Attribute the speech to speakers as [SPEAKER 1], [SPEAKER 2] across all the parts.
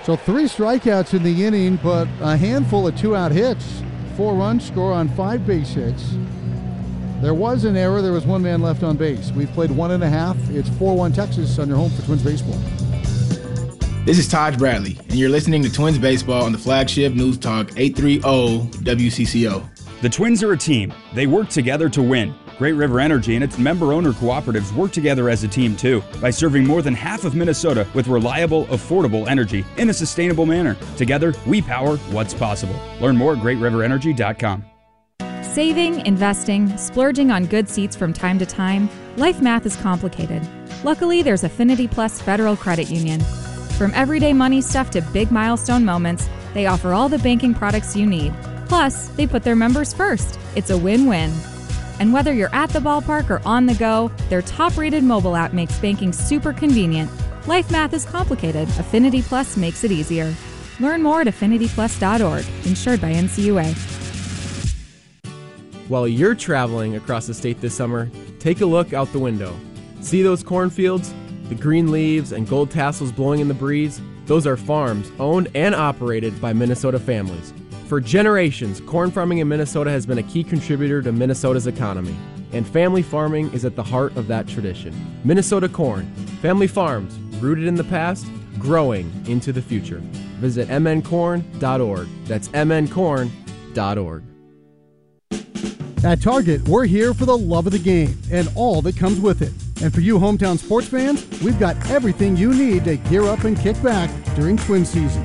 [SPEAKER 1] So 3 strikeouts in the inning, but a handful of 2-out hits. 4 runs score on 5 base hits. There was an error. There was 1 man left on base. We've played 1.5. It's 4-1 Texas on your home for Twins baseball.
[SPEAKER 2] This is Taj Bradley, and you're listening to Twins baseball on the flagship News Talk 830 WCCO.
[SPEAKER 3] The Twins are a team. They work together to win. Great River Energy and its member-owner cooperatives work together as a team, too, by serving more than half of Minnesota with reliable, affordable energy in a sustainable manner. Together, we power what's possible. Learn more at greatriverenergy.com.
[SPEAKER 4] Saving, investing, splurging on good seats from time to time, life math is complicated. Luckily, there's Affinity Plus Federal Credit Union. From everyday money stuff to big milestone moments, they offer all the banking products you need. Plus, they put their members first. It's a win-win. And whether you're at the ballpark or on the go, their top-rated mobile app makes banking super convenient. Life math is complicated. Affinity Plus makes it easier. Learn more at affinityplus.org. Insured by NCUA.
[SPEAKER 5] While you're traveling across the state this summer, take a look out the window. See those cornfields? The green leaves and gold tassels blowing in the breeze? Those are farms owned and operated by Minnesota families. For generations, corn farming in Minnesota has been a key contributor to Minnesota's economy, and family farming is at the heart of that tradition. Minnesota Corn, family farms, rooted in the past, growing into the future. Visit mncorn.org. That's mncorn.org.
[SPEAKER 1] At Target, we're here for the love of the game and all that comes with it. And for you hometown sports fans, we've got everything you need to gear up and kick back during Twin season.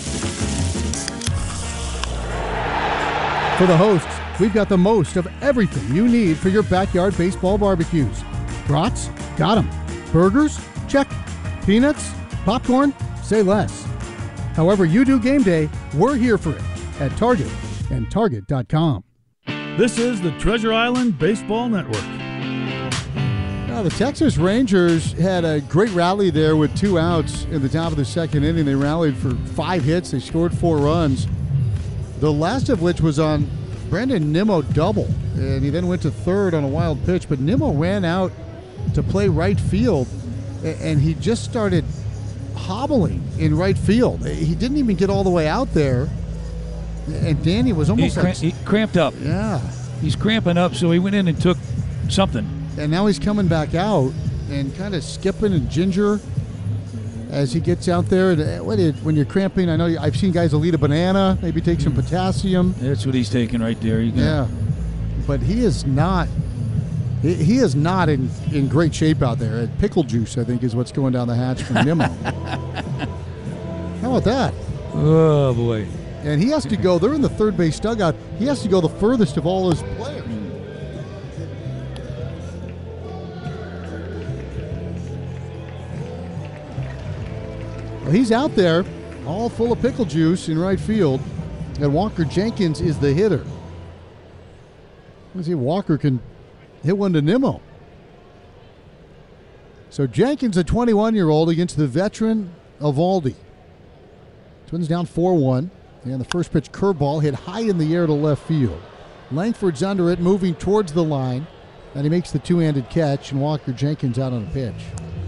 [SPEAKER 1] For the hosts, we've got the most of everything you need for your backyard baseball barbecues. Brats? Got 'em. Burgers? Check. Peanuts? Popcorn? Say less. However you do game day, we're here for it at Target and Target.com.
[SPEAKER 6] This is the Treasure Island Baseball Network.
[SPEAKER 1] Now, the Texas Rangers had a great rally there with 2 outs in the top of the second inning. They rallied for 5 hits. They scored 4 runs. The last of which was on Brandon Nimmo double, and he then went to third on a wild pitch. But Nimmo ran out to play right field, and he just started hobbling in right field. He didn't even get all the way out there, and Danny was almost
[SPEAKER 7] he cramped up.
[SPEAKER 1] Yeah.
[SPEAKER 7] He's cramping up, so he went in and took something.
[SPEAKER 1] And now he's coming back out and kind of skipping and ginger as he gets out there. When you're cramping, I know I've seen guys will eat a banana, maybe take some potassium.
[SPEAKER 7] That's what he's taking right there.
[SPEAKER 1] Yeah, but he is not. He is not in great shape out there. Pickle juice, I think, is what's going down the hatch from Nimmo. How about that?
[SPEAKER 7] Oh boy!
[SPEAKER 1] And he has to go. They're in the third base dugout. He has to go the furthest of all his players. Well, he's out there, all full of pickle juice in right field, and Walker Jenkins is the hitter. Let's see if Walker can hit one to Nimmo. So Jenkins, a 21-year-old, against the veteran Eovaldi. Twins down 4-1, and the first pitch curveball hit high in the air to left field. Langford's under it, moving towards the line, and he makes the two-handed catch, and Walker Jenkins out on a pitch.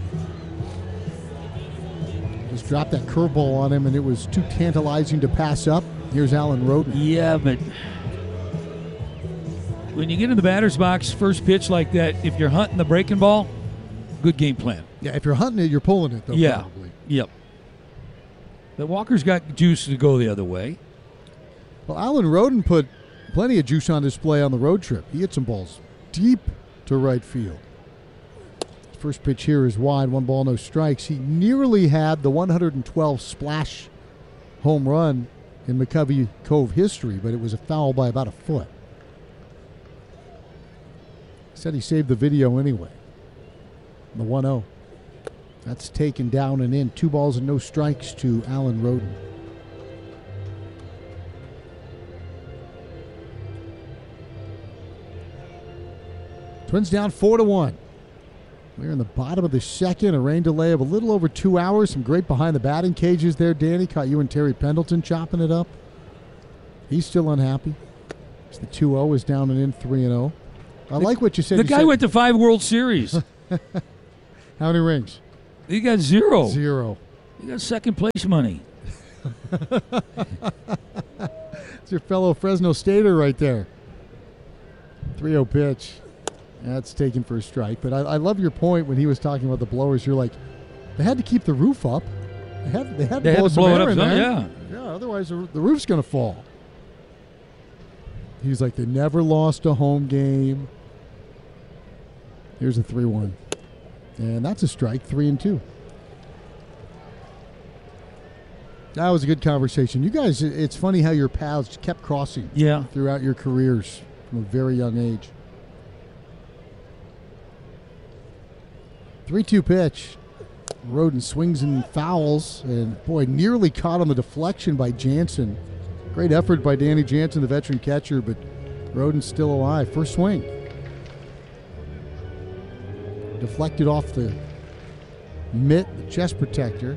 [SPEAKER 1] Just dropped that curveball on him, and it was too tantalizing to pass up. Here's Alan Roden.
[SPEAKER 7] Yeah, but when you get in the batter's box, first pitch like that, if you're hunting the breaking ball, good game plan.
[SPEAKER 1] Yeah, if you're hunting it, you're pulling it, though, probably.
[SPEAKER 7] Yep. But Walker's got juice to go the other way.
[SPEAKER 1] Well, Alan Roden put plenty of juice on display on the road trip. He hit some balls deep to right field. First pitch here is wide, 1 ball, no strikes. He nearly had the 112 splash home run in McCovey Cove history, but it was a foul by about a foot. Said he saved the video anyway. The 1-0. That's taken down and in. 2 balls and no strikes to Alan Roden. Twins down 4-1. We're in the bottom of the second, a rain delay of a little over 2 hours. Some great behind the batting cages there, Danny. Caught you and Terry Pendleton chopping it up. He's still unhappy. The 2-0 is down and in 3-0. I like what you said.
[SPEAKER 7] The guy went to 5 World Series.
[SPEAKER 1] How many rings?
[SPEAKER 7] He got 0.
[SPEAKER 1] 0.
[SPEAKER 7] He got second place money.
[SPEAKER 1] It's your fellow Fresno Stater right there. 3-0 pitch. That's taken for a strike. But I love your point when he was talking about the blowers. You're like, they had to keep the roof up. They had to blow some air in there.
[SPEAKER 7] Yeah.
[SPEAKER 1] Yeah, otherwise the roof's going to fall. He's like, they never lost a home game. Here's a 3-1. And that's a strike, 3-2. That was a good conversation. You guys, it's funny how your paths kept crossing throughout your careers from a very young age. 3-2 pitch. Roden swings and fouls, and boy, nearly caught on the deflection by Jansen. Great effort by Danny Jansen, the veteran catcher, but Roden's still alive. First swing. Deflected off the mitt, the chest protector.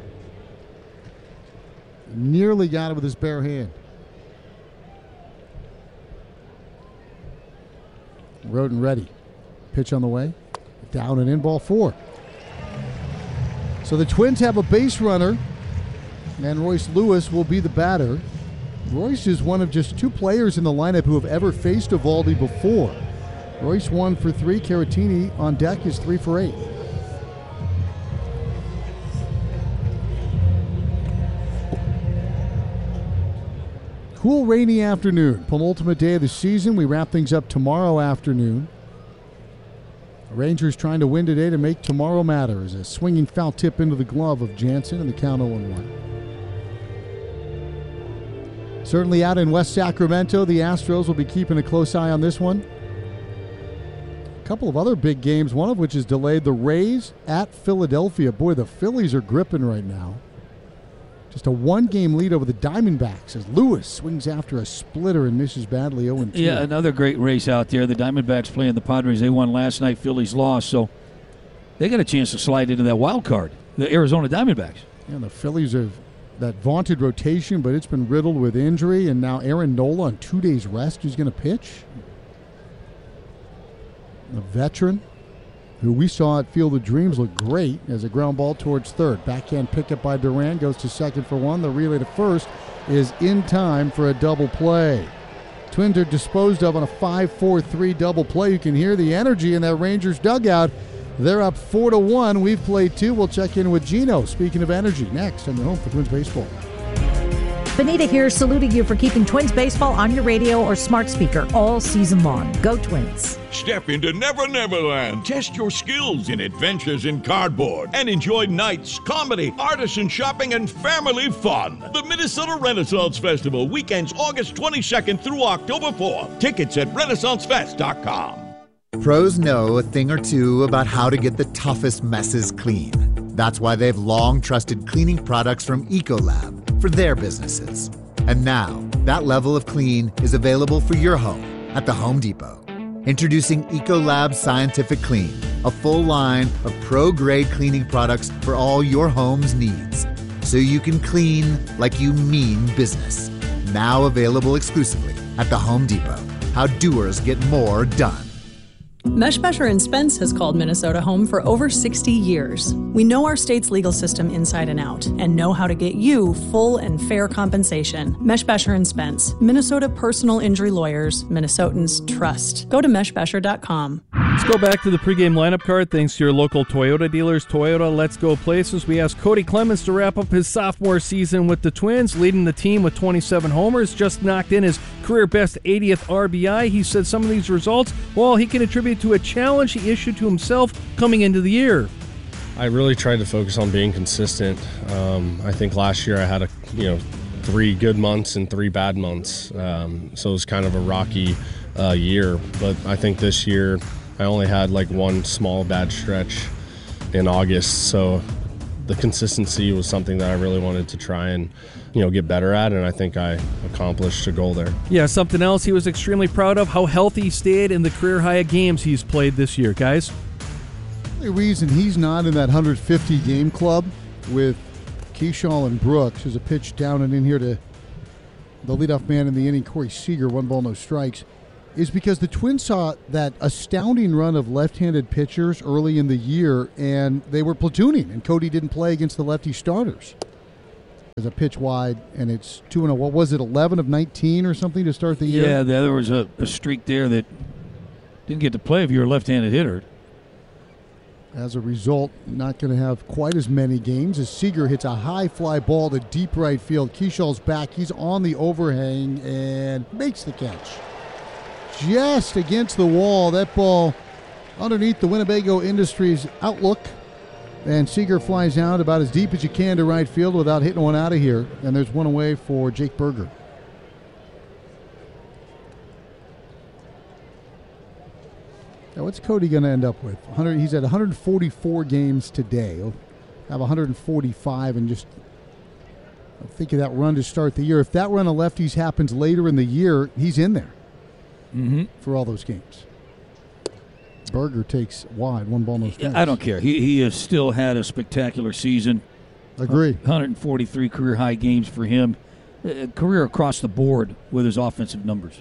[SPEAKER 1] Nearly got it with his bare hand. Roden ready. Pitch on the way. Down and in, ball 4. So the Twins have a base runner, and Royce Lewis will be the batter. Royce is one of just 2 players in the lineup who have ever faced Eovaldi before. Royce 1 for 3. Caratini on deck is 3 for 8. Cool, rainy afternoon. Penultimate day of the season. We wrap things up tomorrow afternoon. Rangers trying to win today to make tomorrow matter as a swinging foul tip into the glove of Jansen and the count 0-1. Certainly out in West Sacramento, the Astros will be keeping a close eye on this one. A couple of other big games, one of which is delayed. The Rays at Philadelphia. Boy, the Phillies are gripping right now. Just a 1-game lead over the Diamondbacks as Lewis swings after a splitter and misses badly 0-2.
[SPEAKER 7] Yeah, another great race out there. The Diamondbacks playing the Padres. They won last night. Phillies lost, so they got a chance to slide into that wild card. The Arizona Diamondbacks.
[SPEAKER 1] Yeah, the Phillies have that vaunted rotation, but it's been riddled with injury, and now Aaron Nola on 2 days rest who's going to pitch. A veteran who we saw at Field of Dreams look great as a ground ball towards third. Backhand pickup by Duran, goes to second for 1. The relay to first is in time for a double play. Twins are disposed of on a 5-4-3 double play. You can hear the energy in that Rangers dugout. They're up 4-1. We've played 2. We'll check in with Gino. Speaking of energy, next on the home for Twins Baseball.
[SPEAKER 8] Benita here, saluting you for keeping Twins baseball on your radio or smart speaker all season long. Go Twins.
[SPEAKER 9] Step into Never Never Land. Test your skills in adventures in cardboard and enjoy nights, comedy, artisan shopping, and family fun. The Minnesota Renaissance Festival, weekends August 22nd through October 4th. Tickets at RenaissanceFest.com.
[SPEAKER 10] Pros know a thing or two about how to get the toughest messes clean. That's why they've long trusted cleaning products from Ecolab for their businesses. And now, that level of clean is available for your home at the Home Depot. Introducing Ecolab Scientific Clean, a full line of pro-grade cleaning products for all your home's needs. So you can clean like you mean business. Now available exclusively at the Home Depot. How doers get more done.
[SPEAKER 11] Meshbesher & Spence has called Minnesota home for over 60 years. We know our state's legal system inside and out and know how to get you full and fair compensation. Meshbesher & Spence, Minnesota personal injury lawyers, Minnesotans trust. Go to meshbesher.com.
[SPEAKER 12] Let's go back to the pregame lineup card. Thanks to your local Toyota dealers. Toyota, let's go places. We asked Cody Clemens to wrap up his sophomore season with the Twins, leading the team with 27 homers, just knocked in his career best 80th RBI. He said some of these results, well, he can attribute to a challenge he issued to himself coming into the year.
[SPEAKER 13] I really tried to focus on being consistent. I think last year I had 3 good months and 3 bad months, so it was kind of a rocky year. But I think this year I only had one small bad stretch in August, so the consistency was something that I really wanted to try and get better at, and I think I accomplished a goal there.
[SPEAKER 12] Yeah, something else he was extremely proud of, how healthy he stayed in the career high of games he's played this year. Guys?
[SPEAKER 1] The reason he's not in that 150 game club with Keyshaw and Brooks is a pitch down and in here to the leadoff man in the inning, Corey Seager, 1 ball, no strikes, is because the Twins saw that astounding run of left-handed pitchers early in the year, and they were platooning, and Cody didn't play against the lefty starters. as a pitch wide, and it's 2-0. What was it, 11 of 19 or something to start the year?
[SPEAKER 7] Yeah, there was a streak there that didn't get to play if you're a left-handed hitter.
[SPEAKER 1] As a result, not going to have quite as many games as Seager hits a high fly ball to deep right field. Keeshal's back. He's on the overhang and makes the catch. Just against the wall. That ball underneath the Winnebago Industries outlook. And Seager flies out about as deep as you can to right field without hitting one out of here. And there's one away for Jake Burger. Now, what's Cody going to end up with? He's at 144 games today. He'll have 145 and just think of that run to start the year. If that run of lefties happens later in the year, he's in there for all those games. Burger takes wide, 1 ball, no strikes.
[SPEAKER 7] I don't care. He has still had a spectacular season.
[SPEAKER 1] Agree.
[SPEAKER 7] 143 career-high games for him. Career across the board with his offensive numbers.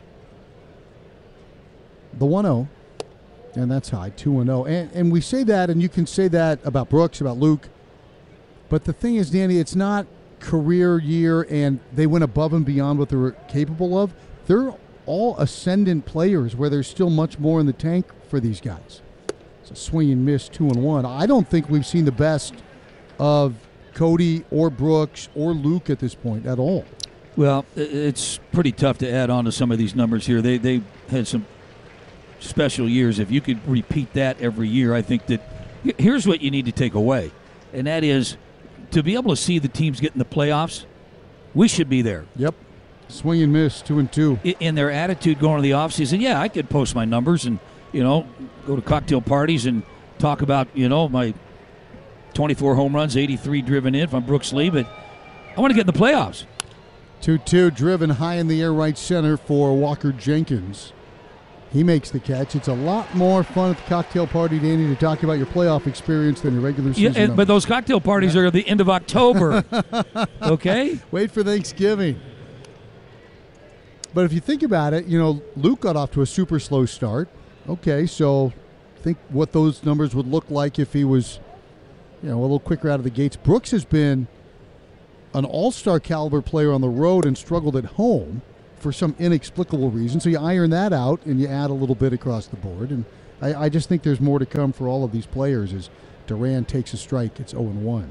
[SPEAKER 1] The 1-0. And that's high, 2-0. And we say that, and you can say that about Brooks, about Luke. But the thing is, Danny, it's not career year and they went above and beyond what they were capable of. They're all ascendant players where there's still much more in the tank for these guys. It's a swing and miss, 2-1. I don't think we've seen the best of Cody or Brooks or Luke at this point at all.
[SPEAKER 7] Well, it's pretty tough to add on to some of these numbers here. They had some special years. If you could repeat that every year, I think that here's what you need to take away, and that is to be able to see the teams get in the playoffs. We should be there.
[SPEAKER 1] Yep. Swing and miss, 2-2.
[SPEAKER 7] In their attitude going to the offseason, yeah, I could post my numbers and, go to cocktail parties and talk about, my 24 home runs, 83 driven in from Brooks Lee, but I want to get in the playoffs.
[SPEAKER 1] 2-2, driven high in the air right center for Walker Jenkins. He makes the catch. It's a lot more fun at the cocktail party, Danny, to talk about your playoff experience than your regular season.
[SPEAKER 7] Yeah, but those cocktail parties are at the end of October. Okay?
[SPEAKER 1] Wait for Thanksgiving. But if you think about it, Luke got off to a super slow start. Okay, so think what those numbers would look like if he was, a little quicker out of the gates. Brooks has been an all-star caliber player on the road and struggled at home for some inexplicable reason. So you iron that out and you add a little bit across the board. And I just think there's more to come for all of these players as Duran takes a strike. It's 0-1.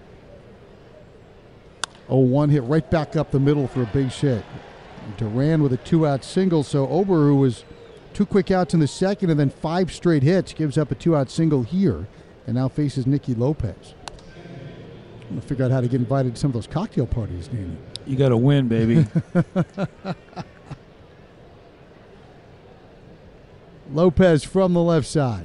[SPEAKER 1] 0-1 hit right back up the middle for a big hit. Duran with a 2-out single. So Ober, who was 2 quick outs in the second and then 5 straight hits, gives up a 2-out single here and now faces Nicky Lopez. I'm going to figure out how to get invited to some of those cocktail parties, Danny.
[SPEAKER 7] You got to win, baby.
[SPEAKER 1] Lopez from the left side.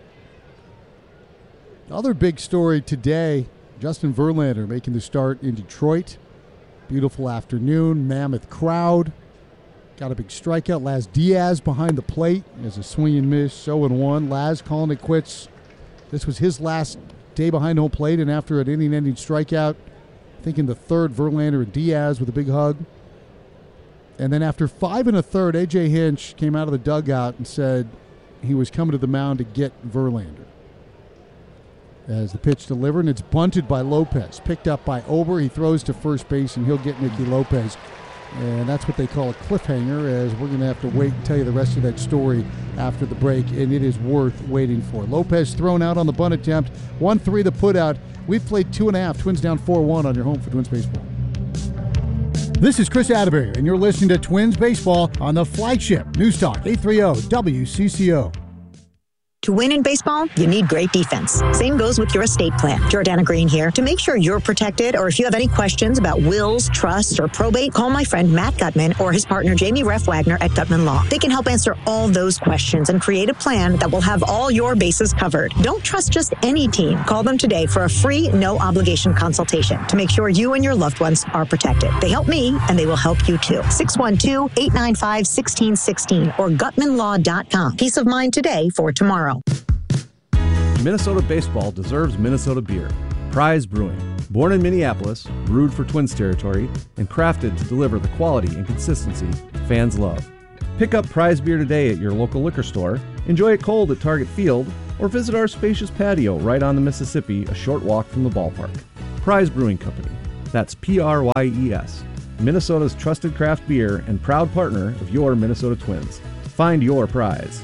[SPEAKER 1] Other big story today, Justin Verlander making the start in Detroit. Beautiful afternoon, mammoth crowd. Got a big strikeout. Laz Diaz behind the plate as a swing and miss, 0-1. Laz calling it quits. This was his last day behind home plate, and after an inning-ending strikeout, I think in the third, Verlander and Diaz with a big hug. And then after 5 1/3, A.J. Hinch came out of the dugout and said he was coming to the mound to get Verlander. As the pitch delivered, and it's bunted by Lopez. Picked up by Ober. He throws to first base, and he'll get Nicky Lopez. And that's what they call a cliffhanger, as we're going to have to wait and tell you the rest of that story after the break, and it is worth waiting for. Lopez thrown out on the bunt attempt. 1-3 the putout. We've played 2.5. Twins down 4-1 on your home for Twins Baseball. This is Chris Atterbury, and you're listening to Twins Baseball on the flagship News Talk 830 WCCO.
[SPEAKER 14] To win in baseball, you need great defense. Same goes with your estate plan. Jordana Green here. To make sure you're protected, or if you have any questions about wills, trusts, or probate, call my friend Matt Gutman or his partner Jamie Reff Wagner at Gutman Law. They can help answer all those questions and create a plan that will have all your bases covered. Don't trust just any team. Call them today for a free, no-obligation consultation to make sure you and your loved ones are protected. They help me, and they will help you too. 612-895-1616 or GutmanLaw.com. Peace of mind today for tomorrow.
[SPEAKER 15] Minnesota baseball deserves Minnesota beer. Prize Brewing. Born in Minneapolis, brewed for Twins territory, and crafted to deliver the quality and consistency fans love. Pick up Prize beer today at your local liquor store, enjoy it cold at Target Field, or visit our spacious patio right on the Mississippi, a short walk from the ballpark. Prize Brewing Company, That's Pryes. Minnesota's trusted craft beer and proud partner of your Minnesota Twins. Find your prize.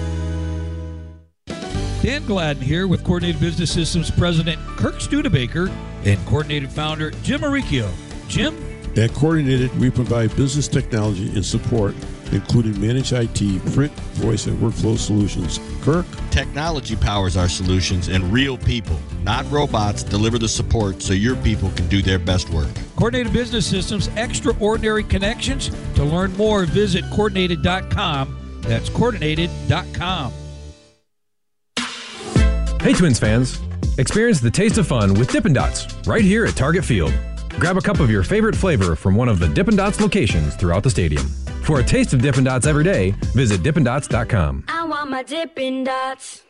[SPEAKER 16] Dan Gladden here with Coordinated Business Systems President Kirk Studebaker and Coordinated Founder Jim Maricchio. Jim?
[SPEAKER 17] At Coordinated, we provide business technology and support, including managed IT, print, voice, and workflow solutions. Kirk?
[SPEAKER 18] Technology powers our solutions, and real people, not robots, deliver the support so your people can do their best work.
[SPEAKER 16] Coordinated Business Systems, extraordinary connections. To learn more, visit coordinated.com. That's coordinated.com.
[SPEAKER 19] Hey Twins fans, experience the taste of fun with Dippin' Dots right here at Target Field. Grab a cup of your favorite flavor from one of the Dippin' Dots locations throughout the stadium. For a taste of Dippin' Dots every day, visit dippindots.com.
[SPEAKER 20] I want my Dippin' Dots.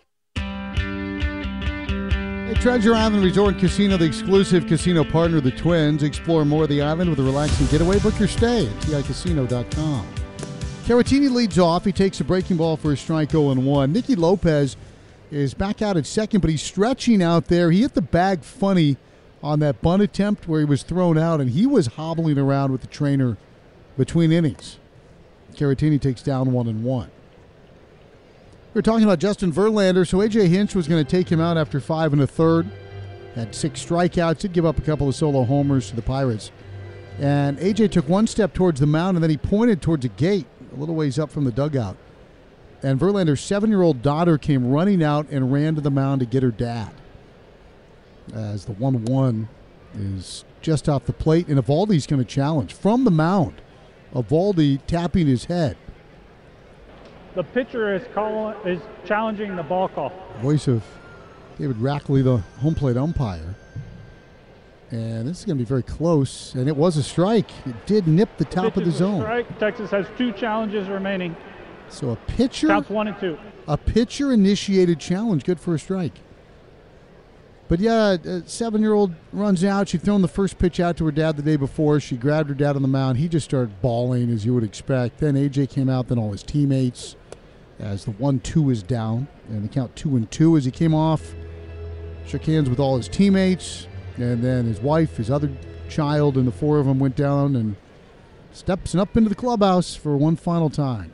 [SPEAKER 1] Hey, Treasure Island Resort and Casino, the exclusive casino partner of the Twins. Explore more of the island with a relaxing getaway. Book your stay at ticasino.com. Caratini leads off. He takes a breaking ball for a strike 0-1. Nicky Lopez is back out at second, but he's stretching out there. He hit the bag funny on that bunt attempt where he was thrown out, and he was hobbling around with the trainer between innings. Caratini takes down 1-1. We're talking about Justin Verlander, so A.J. Hinch was going to take him out after 5 1/3. Had 6 strikeouts, did give up a couple of solo homers to the Pirates. And A.J. took one step towards the mound, and then he pointed towards a gate a little ways up from the dugout. And Verlander's 7-year-old daughter came running out and ran to the mound to get her dad. As the 1-1 is just off the plate, and Eovaldi's going to challenge from the mound. Eovaldi tapping his head.
[SPEAKER 21] The pitcher is challenging the ball call.
[SPEAKER 1] Voice of David Rackley, the home plate umpire. And this is going to be very close, and it was a strike. It did nip the top of the zone.
[SPEAKER 21] Strike. Texas has 2 challenges remaining.
[SPEAKER 1] So a pitcher.
[SPEAKER 21] Counts 1 and 2.
[SPEAKER 1] A pitcher-initiated challenge, good for a strike. But yeah, a 7-year-old runs out. She'd thrown the first pitch out to her dad the day before. She grabbed her dad on the mound. He just started bawling, as you would expect. Then A.J. came out, then all his teammates, as the 1-2 is down. And the count 2-2 as he came off. Shook hands with all his teammates. And then his wife, his other child, and the 4 of them went down and steps up into the clubhouse for one final time.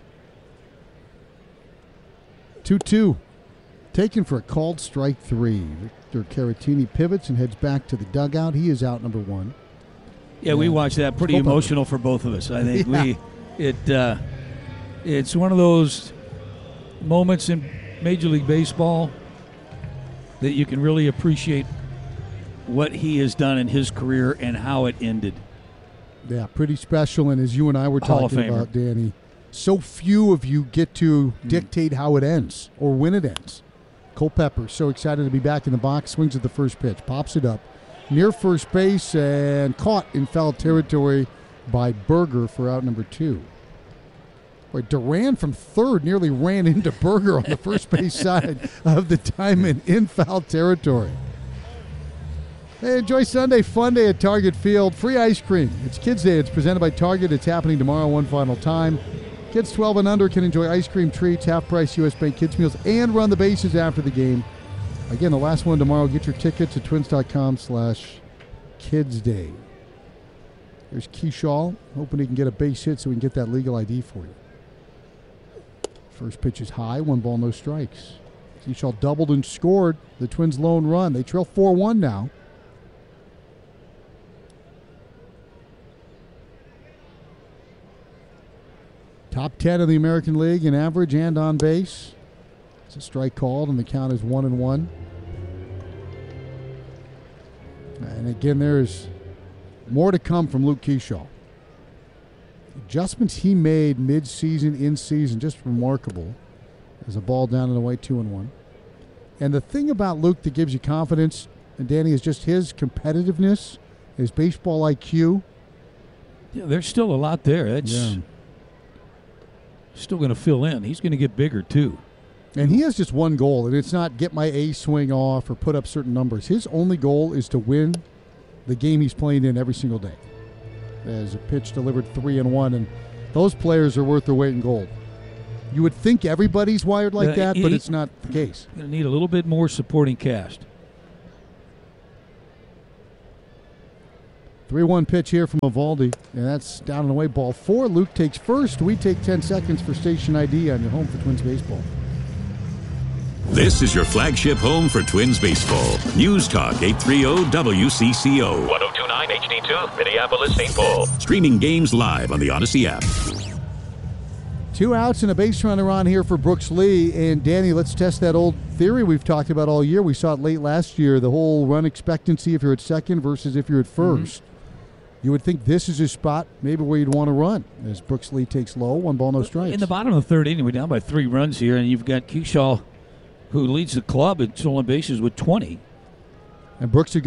[SPEAKER 1] 2-2. Taken for a called strike 3. Victor Caratini pivots and heads back to the dugout. He is out number 1.
[SPEAKER 7] Yeah, we watched that. Pretty emotional for both of us. I think it's one of those moments in Major League Baseball that you can really appreciate what he has done in his career and how it ended.
[SPEAKER 1] Yeah, pretty special. And as you and I were talking about, Danny, so few of you get to dictate how it ends or when it ends. Culpepper, so excited to be back in the box, swings at the first pitch, pops it up near first base and caught in foul territory by Berger for out number 2. Boy, Duran from third nearly ran into Berger on the first base side of the diamond in foul territory. Hey, enjoy Sunday Fun Day at Target Field. Free ice cream. It's Kids Day. It's presented by Target. It's happening tomorrow one final time. Kids 12 and under can enjoy ice cream treats, half-price U.S. Bank Kids meals, and run the bases after the game. Again, the last one tomorrow. Get your tickets at twins.com/kidsday. There's Keyshaw, hoping he can get a base hit so we can get that legal ID for you. First pitch is high, 1 ball, no strikes. Keyshaw doubled and scored the Twins' lone run. They trail 4-1 now. Top 10 of the American League in average and on base. It's a strike called, and the count is 1-1. And again, there's more to come from Luke Keyshaw. Adjustments he made mid-season, in-season, just remarkable. There's a ball down and away, 2-1. And the thing about Luke that gives you confidence, and Danny, is just his competitiveness, his baseball IQ.
[SPEAKER 7] Yeah, there's still a lot there. That's still going to fill in. He's going to get bigger, too.
[SPEAKER 1] And he has just one goal, and it's not get my A swing off or put up certain numbers. His only goal is to win the game he's playing in every single day. As a pitch delivered 3-1, and those players are worth their weight in gold. You would think everybody's wired like that, but it's not the case.
[SPEAKER 7] Going to need a little bit more supporting cast.
[SPEAKER 1] 3-1 pitch here from Eovaldi, and that's down and away, ball 4. Luke takes first. We take 10 seconds for station ID on your home for Twins baseball.
[SPEAKER 2] This is your flagship home for Twins baseball. News Talk 830 WCCO.
[SPEAKER 22] 1029 HD2, Minneapolis, St. Paul.
[SPEAKER 2] Streaming games live on the Odyssey app.
[SPEAKER 1] 2 outs and a base runner on here for Brooks Lee. And Danny, let's test that old theory we've talked about all year. We saw it late last year, the whole run expectancy if you're at second versus if you're at first. You would think this is a spot maybe where you'd want to run as Brooks Lee takes low, 1 ball, no strikes.
[SPEAKER 7] In the bottom of the third inning, we're down by 3 runs here, and you've got Kershaw, who leads the club in stolen bases with 20.
[SPEAKER 1] And Brooks